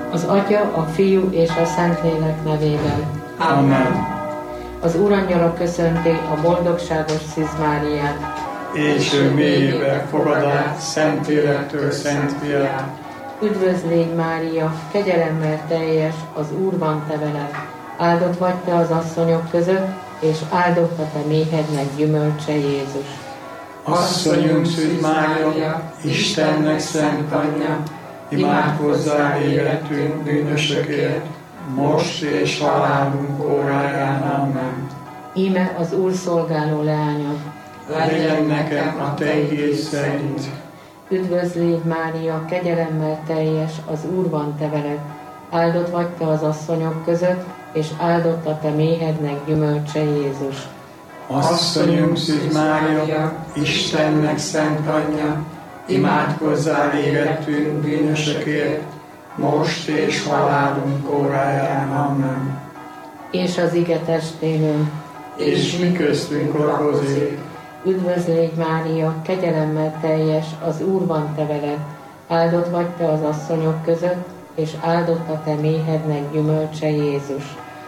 Az Atya, a Fiú és a Szentlélek nevében. Amen. Az Úrangyala köszönti a boldogságos Szűz Máriát. És ő mélyébe fogad át Szentlélektől Szent Fiát. Üdvözl légy, Mária, kegyelemmel teljes, az Úr van te veled. Áldott vagy te az asszonyok között, és áldott a te méhednek gyümölcse Jézus. Asszonyunk Szűz Mária, Istennek szent anyja, imádkozzál égetünk bűnösökért, most és halálunk óráján. Amen. Íme az Úr szolgáló leányod. Legyen nekem a te igéd szerint. Üdvözl légy, Mária, kegyelemmel teljes, az Úr van te veled. Áldott vagy te az asszonyok között, és áldott a te méhednek gyümölcse Jézus. Asszonyunk Szűz Mária, Istennek szent anyja, imádkozzál égettünk bűnösökért, most és halálunk óráján. Amen. És az ige testében. És mi köztünk lakozik. Üdvözl légy, Mária, kegyelemmel teljes, az Úr van te veled. Áldott vagy te az asszonyok között, és áldott a te méhednek gyümölcse Jézus.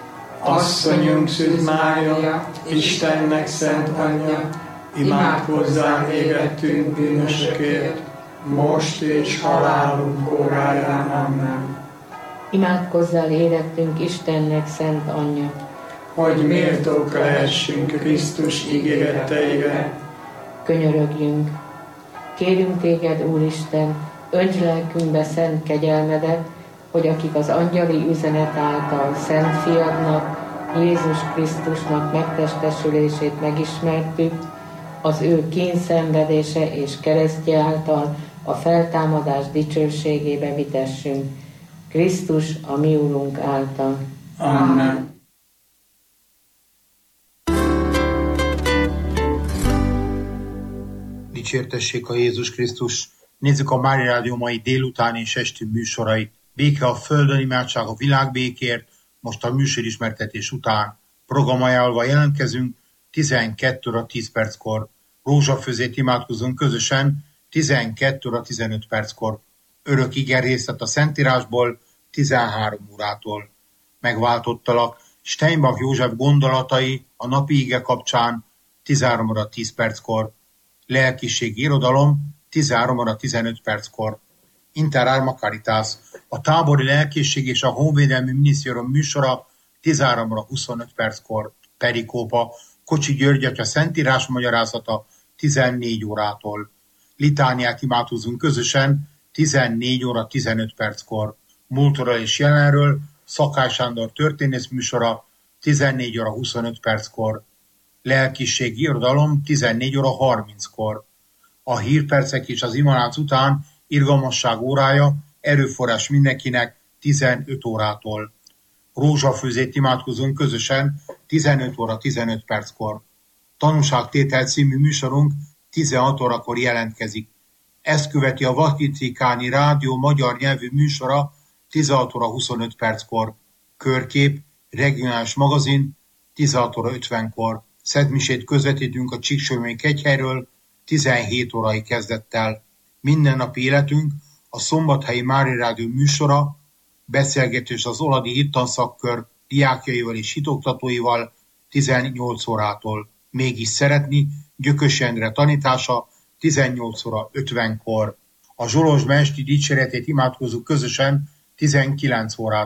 Asszonyunk Szűz Mária, Istennek szent anyja, imádkozzál égettünk bűnösökért, most és halálunk óráján. Amen. Imádkozzál érettünk Istennek szent anyja, hogy méltók lehessünk Krisztus ígéreteivel. Könyörögjünk. Kérünk téged, Úristen, önts lelkünkbe szent kegyelmedet, hogy akik az angyali üzenet által Szent Fiadnak, Jézus Krisztusnak megtestesülését megismertük, az ő kényszenvedése és keresztje által a feltámadás dicsőségébe vitessünk. Krisztus a mi Úrunk által. Amen. Dicsértessék a Jézus Krisztus! Nézzük a Mária Rádió mai délután és esti műsorait. Béke a földön, imádság a világbékért. Most a műsorismertetés után programajánlva jelentkezünk 12 óra 10 perckor. Rózsafőzét imádkozunk közösen 12 óra 15 perckor. Örök igerészlet a Szentírásból 13 órától. Megváltottalak Steinbach József gondolatai a napi ige kapcsán 13 óra 10 perckor. Lelkiségi irodalom 13 óra 15 perckor. Inter Arma Caritas, a tábori lelkészség és a honvédelmi minisztérium műsora 13 óra 25 perckor. Perikópa, Kocsi György atya szentírás magyarázata 14 órától. Litániát imádkozunk közösen 14 óra 15 perckor. Múltról és jelenről Szakály Sándor történész műsora 14 óra 25 perckor. Lelkiségi irodalom 14 óra 30-kor. A hírpercek és az imalánc után irgalmasság órája, erőforrás mindenkinek 15 órától. Rózsafőzét imádkozunk közösen 15 óra 15 perckor. Tanúságtétel című műsorunk 16 órakor jelentkezik. Ezt követi a Vatikáni Rádió magyar nyelvű műsora 16 óra 25 perckor. Körkép, regionális magazin 16 óra 50-kor. Szentmisét közvetítünk a Csíksőmény kegyhelyről 17 órai kezdettel. Mindennapi életünk a Szombathelyi Mária Rádió műsora, beszélgetés az Oladi Hittanszakör diákjaival és hitoktatóival 18 órától. Mégis szeretni Gyökös Endre tanítása 18 óra 50-kor. A Zsolozsma esti dicséretét imádkozunk közösen 19 órától.